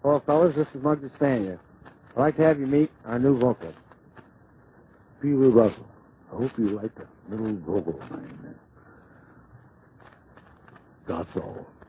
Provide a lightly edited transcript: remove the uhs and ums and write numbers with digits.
Hello, fellas. This is Muggsy Spanier. I'd like to have you meet our new vocalist. Pee Wee Russell. I hope you like the little vocal of mine. That's all.